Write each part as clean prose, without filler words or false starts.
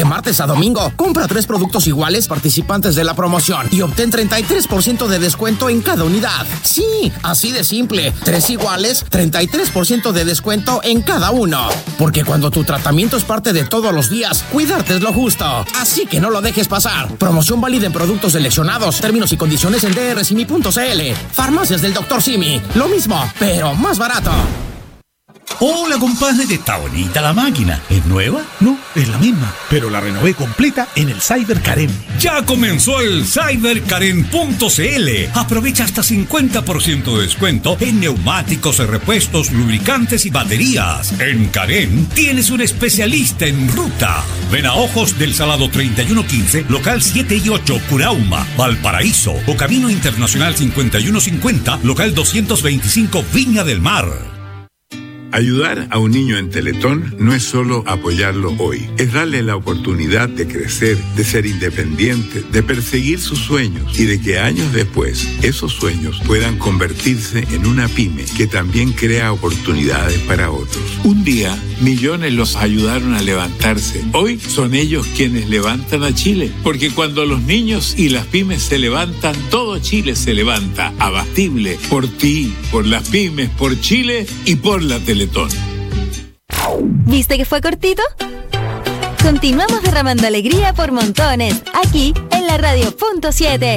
De martes a domingo, compra 3 productos iguales participantes de la promoción y obtén 33% de descuento en cada unidad. Sí, así de simple. 3 iguales, 33% de descuento en cada uno. Porque cuando tu tratamiento es parte de todos los días, cuidarte es lo justo. Así que no lo dejes pasar. Promoción válida en productos seleccionados. Términos y condiciones en drsimi.cl. Farmacias del Dr. Simi. Lo mismo, pero más barato. Hola, compadre, está bonita la máquina. ¿Es nueva? No, es la misma, pero la renové completa en el Cyber Karen. Ya comenzó el cyberkaren.cl. Aprovecha hasta 50% de descuento en neumáticos, repuestos, lubricantes y baterías. En Karen tienes un especialista en ruta. Ven a Ojos del Salado 3115, local 7 y 8, Curauma, Valparaíso, o Camino Internacional 5150, local 225, Viña del Mar. Ayudar a un niño en Teletón no es solo apoyarlo hoy, es darle la oportunidad de crecer, de ser independiente, de perseguir sus sueños y de que años después esos sueños puedan convertirse en una pyme que también crea oportunidades para otros. Un día, millones los ayudaron a levantarse. Hoy son ellos quienes levantan a Chile, porque cuando los niños y las pymes se levantan, todo Chile se levanta. Abatible por ti, por las pymes, por Chile y por la Teletón. ¿Viste que fue cortito? Continuamos derramando alegría por montones, aquí en la Radio.7.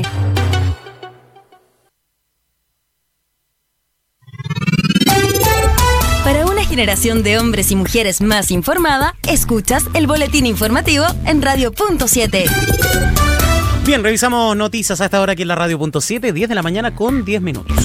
Para una generación de hombres y mujeres más informada, escuchas el boletín informativo en Radio.7. Bien, revisamos noticias a esta hora aquí en la Radio.7, 10 de la mañana con 10 minutos.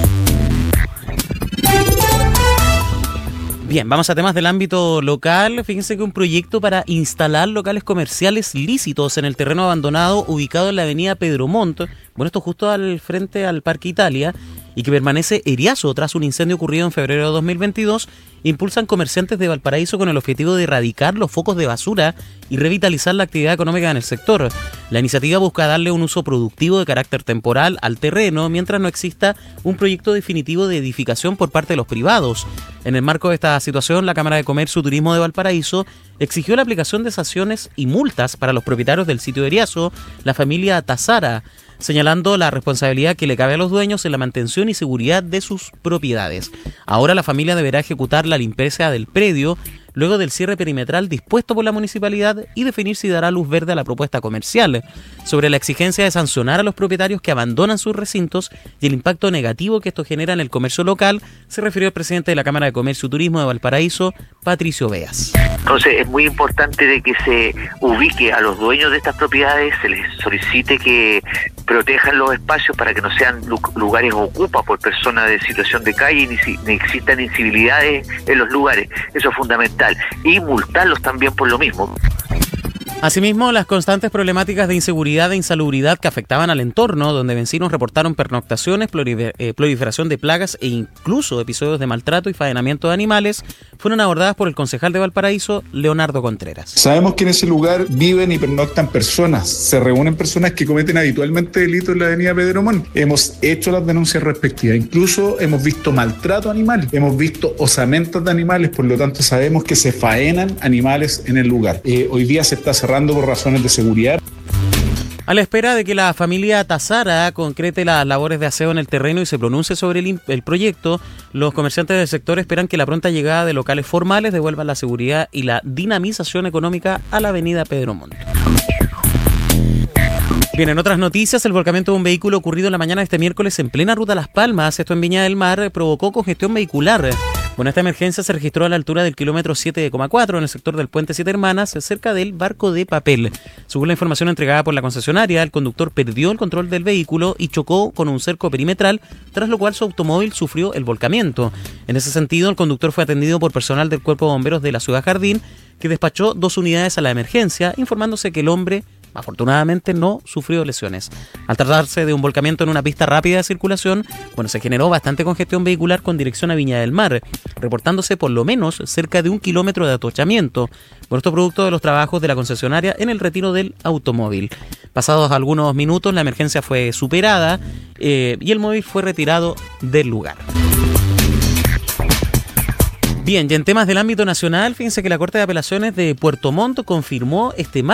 Bien, vamos a temas del ámbito local. Fíjense que un proyecto para instalar locales comerciales lícitos en el terreno abandonado ubicado en la avenida Pedro Montt, bueno, esto justo al frente al Parque Italia, y que permanece eriazo tras un incendio ocurrido en febrero de 2022, impulsan comerciantes de Valparaíso con el objetivo de erradicar los focos de basura y revitalizar la actividad económica en el sector. La iniciativa busca darle un uso productivo de carácter temporal al terreno mientras no exista un proyecto definitivo de edificación por parte de los privados. En el marco de esta situación, la Cámara de Comercio y Turismo de Valparaíso exigió la aplicación de sanciones y multas para los propietarios del sitio de eriazo, la familia Tazara, señalando la responsabilidad que le cabe a los dueños en la mantención y seguridad de sus propiedades. Ahora la familia deberá ejecutar la limpieza del predio luego del cierre perimetral dispuesto por la municipalidad y definir si dará luz verde a la propuesta comercial. Sobre la exigencia de sancionar a los propietarios que abandonan sus recintos y el impacto negativo que esto genera en el comercio local, se refirió el presidente de la Cámara de Comercio y Turismo de Valparaíso, Patricio Beas. Entonces es muy importante de que se ubique a los dueños de estas propiedades, se les solicite que protejan los espacios para que no sean lugares ocupados por personas de situación de calle ni existan incivilidades en los lugares. Eso es fundamental. Y multarlos también por lo mismo. Asimismo, las constantes problemáticas de inseguridad e insalubridad que afectaban al entorno, donde vecinos reportaron pernoctaciones, proliferación de plagas e incluso episodios de maltrato y faenamiento de animales, fueron abordadas por el concejal de Valparaíso, Leonardo Contreras. Sabemos que en ese lugar viven y pernoctan personas, se reúnen personas que cometen habitualmente delitos en la avenida Pedro Montt. Hemos hecho las denuncias respectivas, incluso hemos visto maltrato animal, hemos visto osamentos de animales, por lo tanto sabemos que se faenan animales en el lugar. Hoy día se está cerrando por razones de seguridad. A la espera de que la familia Tazara concrete las labores de aseo en el terreno y se pronuncie sobre el proyecto, los comerciantes del sector esperan que la pronta llegada de locales formales devuelva la seguridad y la dinamización económica a la avenida Pedro Montt. Bien, en otras noticias, el volcamiento de un vehículo ocurrido en la mañana de este miércoles en plena ruta Las Palmas, esto en Viña del Mar, provocó congestión vehicular. Bueno, esta emergencia se registró a la altura del kilómetro 7,4 en el sector del Puente Siete Hermanas, cerca del Barco de Papel. Según la información entregada por la concesionaria, el conductor perdió el control del vehículo y chocó con un cerco perimetral, tras lo cual su automóvil sufrió el volcamiento. En ese sentido, el conductor fue atendido por personal del Cuerpo de Bomberos de la Ciudad Jardín, que despachó 2 unidades a la emergencia, informándose que el hombre afortunadamente no sufrió lesiones. Al tratarse de un volcamiento en una pista rápida de circulación, se generó bastante congestión vehicular con dirección a Viña del Mar, reportándose por lo menos cerca de 1 kilómetro de atochamiento. Esto producto de los trabajos de la concesionaria en el retiro del automóvil. Pasados algunos minutos, la emergencia fue superada y el móvil fue retirado del lugar. Bien, y en temas del ámbito nacional, fíjense que la Corte de Apelaciones de Puerto Montt confirmó este